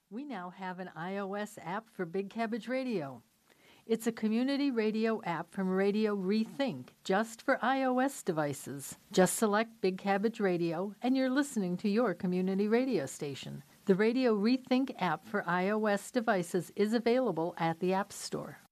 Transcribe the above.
We now have an iOS app for Big Cabbage Radio. It's a community radio app from Radio Rethink, just for iOS devices. Just select Big Cabbage Radio, and you're listening to your community radio station. The Radio Rethink app for iOS devices is available at the App Store.